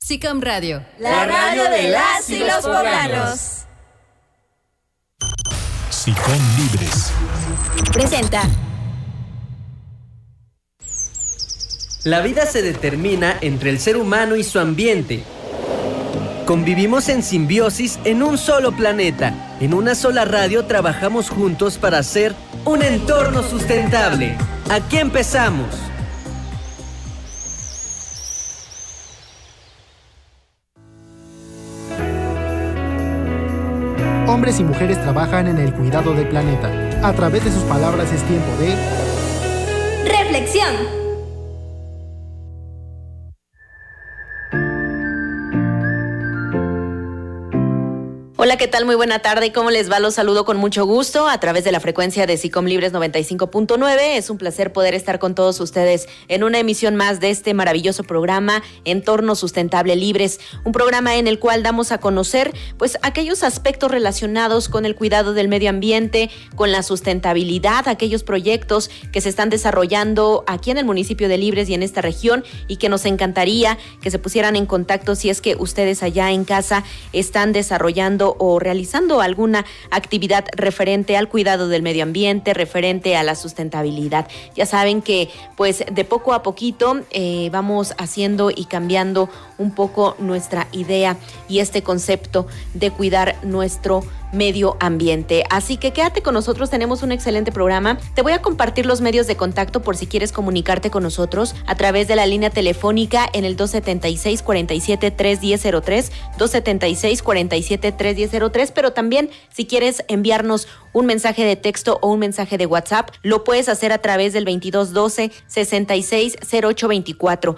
SICOM Radio, la radio de las y los poblanos. SICOM Libres presenta. La vida se determina entre el ser humano y su ambiente. Convivimos en simbiosis en un solo planeta. En una sola radio trabajamos juntos para hacer un entorno sustentable. Aquí empezamos. Hombres y mujeres trabajan en el cuidado del planeta. A través de sus palabras es tiempo de... ¡reflexión! Hola, ¿qué tal? Muy buena tarde. ¿Cómo les va? Los saludo con mucho gusto a través de la frecuencia de SICOM Libres 95.9. Es un placer poder estar con todos ustedes en una emisión más de este maravilloso programa Entorno Sustentable Libres, un programa en el cual damos a conocer pues aquellos aspectos relacionados con el cuidado del medio ambiente, con la sustentabilidad, aquellos proyectos que se están desarrollando aquí en el municipio de Libres y en esta región, y que nos encantaría que se pusieran en contacto si es que ustedes allá en casa están desarrollando o realizando alguna actividad referente al cuidado del medio ambiente, referente a la sustentabilidad. Ya saben que pues de poco a poquito vamos haciendo y cambiando un poco nuestra idea y este concepto de cuidar nuestro medio ambiente. Así que quédate con nosotros, tenemos un excelente programa. Te voy a compartir los medios de contacto por si quieres comunicarte con nosotros a través de la línea telefónica en el 276-47-31003, 276-47-31003, pero también si quieres enviarnos un mensaje de texto o un mensaje de WhatsApp, lo puedes hacer a través del 2212-660824,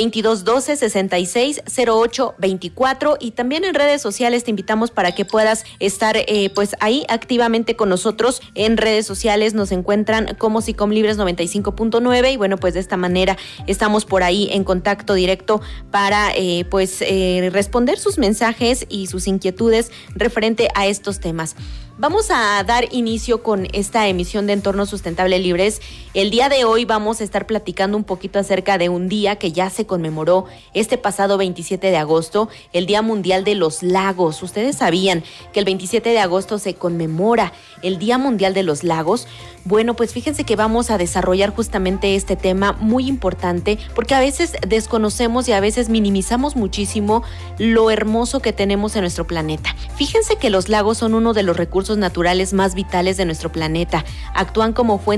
2212-660824, y también en redes sociales te invitamos para que puedas estar pues ahí activamente con nosotros. En redes sociales nos encuentran como SICOM Libres 95.9 y bueno, pues de esta manera estamos por ahí en contacto directo para responder sus mensajes y sus inquietudes referente a estos temas. Vamos a dar inicio con esta emisión de Entorno Sustentable Libres. El día de hoy vamos a estar platicando un poquito acerca de un día que ya se conmemoró este pasado 27 de agosto, el Día Mundial de los Lagos. ¿Ustedes sabían que el 27 de agosto se conmemora el Día Mundial de los Lagos? Bueno, pues fíjense que vamos a desarrollar justamente este tema muy importante, porque a veces desconocemos y a veces minimizamos muchísimo lo hermoso que tenemos en nuestro planeta. Fíjense que los lagos son uno de los recursos naturales más vitales de nuestro planeta. Actúan como fuente